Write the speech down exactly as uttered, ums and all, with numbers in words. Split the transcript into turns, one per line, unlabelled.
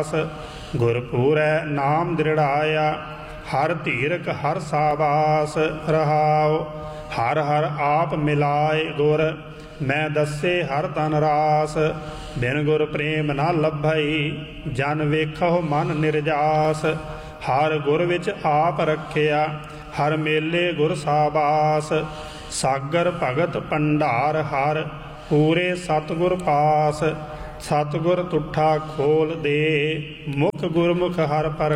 गुरपूरै नाम दृढ़ाया हर धीरक हर साबास रहाओ। हर हर आप मिलाए गुर मैं दसे हर तन रास। बिन गुर प्रेम न लभई जन वेखो मन निर्जास। हर गुर विच आप रखिया हर मेले गुर साबास। सागर भगत भंडार हर पूरे सतगुर पास। सतगुर तुठा खोल दे मुख गुरमुख हर पर